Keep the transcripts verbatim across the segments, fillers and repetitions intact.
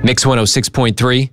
Mix one oh six point three.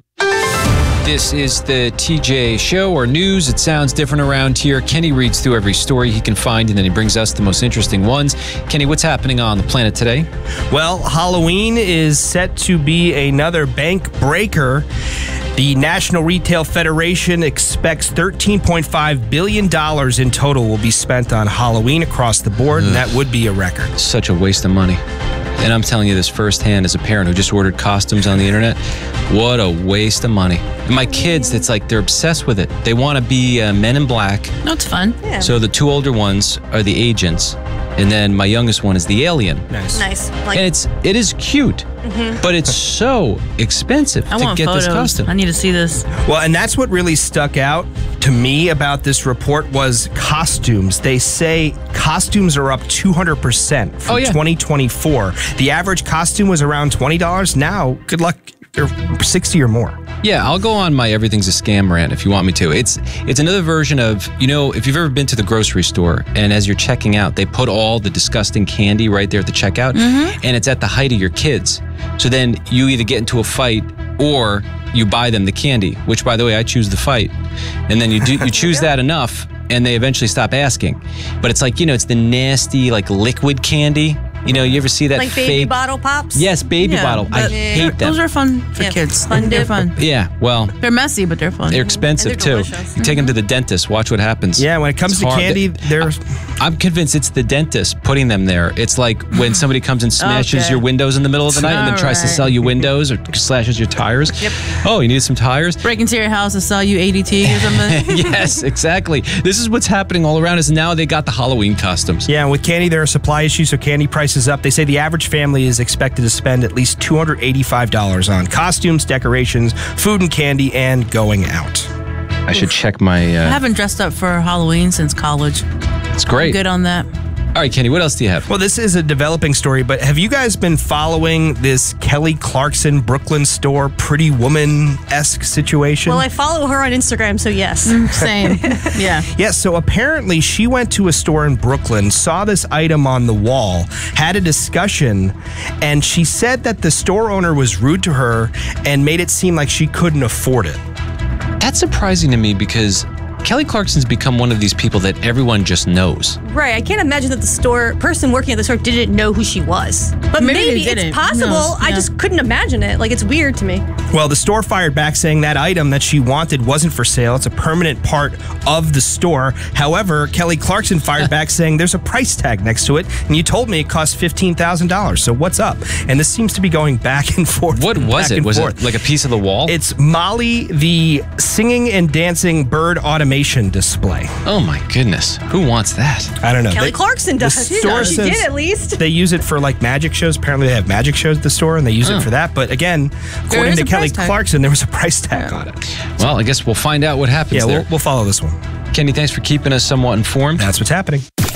This is the T J Show, or news. It sounds different around here. Kenny reads through every story he can find, and then he brings us the most interesting ones. Kenny, what's happening on the planet today? Well, Halloween is set to be another bank breaker. The National Retail Federation expects thirteen point five billion dollars in total will be spent on Halloween across the board, Ugh. and that would be a record. Such a waste of money. And I'm telling you this firsthand as a parent who just ordered costumes on the internet. What a waste of money. And my kids, it's like they're obsessed with it. They want to be uh, Men in Black. No, it's fun. Yeah. So the two older ones are the agents, and then my youngest one is the alien. Nice. Nice. Like, and it's it is cute, mm-hmm. but it's so expensive I to want get photos. this costume. I need to see this. Well, and that's what really stuck out to me about this report was costumes. They say costumes are up two hundred percent from oh, yeah. twenty twenty-four. The average costume was around twenty dollars. Now, good luck, they're sixty or more. Yeah, I'll go on my everything's a scam rant if you want me to. It's it's another version of, you know, if you've ever been to the grocery store and as you're checking out, they put all the disgusting candy right there at the checkout, mm-hmm. and it's at the height of your kids. So then you either get into a fight or you buy them the candy, which, by the way, I choose the fight. And then you do you choose that enough and they eventually stop asking. But it's like, you know, it's the nasty, like liquid candy. You know, you ever see that like fake... baby bottle pops? Yes, baby yeah, bottle. I hate them. Those are fun for yeah, kids. Fun they're dip. fun. Yeah, well... They're messy, but they're fun. They're expensive, they're too. delicious. You take them to the dentist, watch what happens. Yeah, when it comes It's to hard. candy, there's... I'm convinced it's the dentist putting them there. It's like when somebody comes and smashes Okay. your windows in the middle of the night and then All tries to right. sell you windows or slashes your tires. Yep. Oh, you need some tires? Break into your house to sell you A D T or something. Yes, exactly. This is what's happening all around us. Now they got the Halloween costumes. Yeah, with candy, there are supply issues, so candy prices up. They say the average family is expected to spend at least two hundred eighty-five dollars on costumes, decorations, food and candy, and going out. I should check my... Uh, I haven't dressed up for Halloween since college. it's great. I'm good on that. All right, Kenny, what else do you have? Well, this is a developing story, but have you guys been following this Kelly Clarkson Brooklyn store Pretty Woman-esque situation? Well, I follow her on Instagram, so yes. Same. Yeah. Yes, so apparently she went to a store in Brooklyn, saw this item on the wall, had a discussion, and she said that the store owner was rude to her and made it seem like she couldn't afford it. That's surprising to me because Kelly Clarkson's become one of these people that everyone just knows. Right, I can't imagine that the store person working at the store didn't know who she was. But Maybe maybe, they it's didn't. possible. Who knows? I Yeah. just couldn't imagine it. Like, it's weird to me. Well, the store fired back saying that item that she wanted wasn't for sale. It's a permanent part of the store. However, Kelly Clarkson fired back saying there's a price tag next to it, and you told me it cost fifteen thousand dollars. So what's up? And this seems to be going back and forth. What was back it? and Was forth. it like a piece of the wall? It's Molly, the singing and dancing bird automation display. Oh my goodness. Who wants that? I don't know. Kelly They- Clarkson the does. She store does. She says did at least. They use it for like magic shows. Apparently, they have magic shows at the store, and they use Oh. it for that. But again, according is to a Kelly price tag. Clarkson, there was a price tag on it. Well, I guess we'll find out what happens Yeah, there. we'll, we'll follow this one. Kenny, thanks for keeping us somewhat informed. That's what's happening.